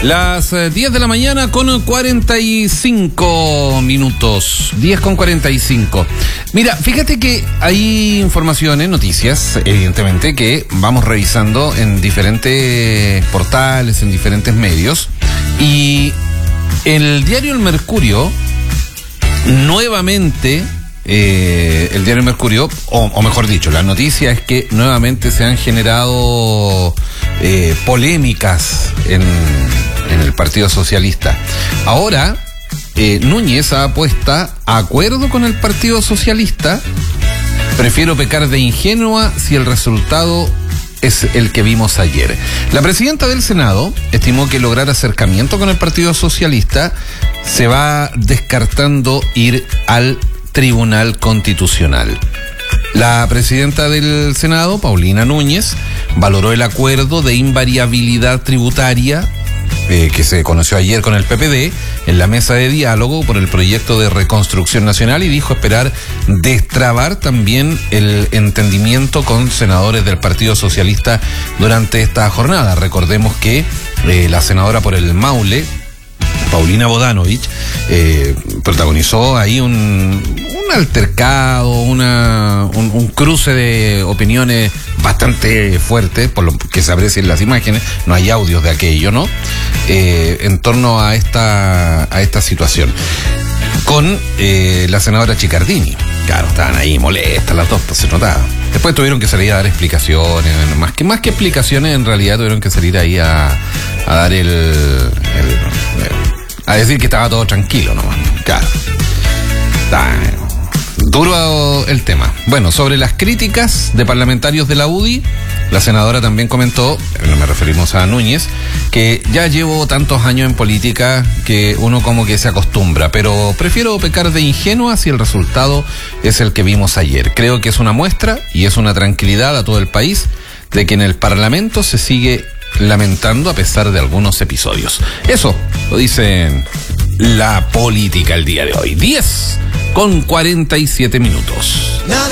Las 10 de la mañana con 45 minutos. 10 con 45. Mira, fíjate que hay informaciones, noticias, evidentemente, que vamos revisando en diferentes portales, en diferentes medios. Y el diario El Mercurio, nuevamente, el diario El Mercurio, o mejor dicho, la noticia es que nuevamente se han generado polémicas en el Partido Socialista. Ahora, Núñez apuesta a acuerdo con el Partido Socialista. Prefiero pecar de ingenua si el resultado es el que vimos ayer. La presidenta del Senado estimó que lograr acercamiento con el Partido Socialista se va descartando ir al Tribunal Constitucional. La presidenta del Senado, Paulina Núñez, valoró el acuerdo de invariabilidad tributaria que se conoció ayer con el PPD en la mesa de diálogo por el proyecto de reconstrucción nacional y dijo esperar destrabar también el entendimiento con senadores del Partido Socialista durante esta jornada. Recordemos que la senadora por el Maule, Paulina Bodanovich, protagonizó ahí un altercado, un cruce de opiniones bastante fuerte, por lo que se aprecian las imágenes, no hay audios de aquello, ¿no? En torno a esta situación. Con la senadora Chiccardini. Claro, estaban ahí molestas las dos, se notaba. Después tuvieron que salir a dar explicaciones, más que explicaciones, en realidad tuvieron que salir ahí a dar a decir que estaba todo tranquilo nomás. Claro. Duro el tema. Bueno, sobre las críticas de parlamentarios de la UDI, la senadora también comentó, nos referimos a Núñez, que ya llevo tantos años en política que uno como que se acostumbra, pero prefiero pecar de ingenua si el resultado es el que vimos ayer. Creo que es una muestra y es una tranquilidad a todo el país de que en el Parlamento se sigue lamentando a pesar de algunos episodios. Eso lo dicen la política el día de hoy. 10 con 47 minutos.